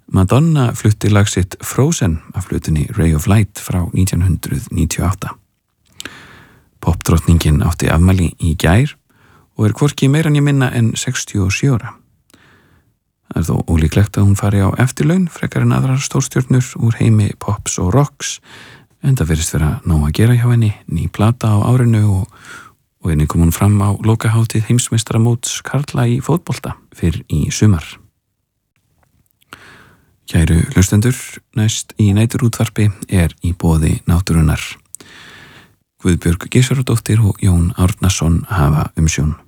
Madonna flutti lag sitt Frozen af flutunni Ray of Light frá 1998. Popdrottningin átti afmæli í gær og hvorki meira en ég minna en 67 ára. Það þó ólíklegt að hún fari á eftirlaun frekar en aðrar stórstjörnur úr heimi pops og rocks, en það virðist vera nóg að gera hjá henni, ný plata á árinu og einnig kom hún fram á lokahátíð heimsmeistaramóts karla í fótbolta fyrr í sumar. Kæru hlustendur, næst í næturútvarpi í boði náttúrunnar. Guðbjörg Gissurardóttir og Jón Árnason hafa umsjón.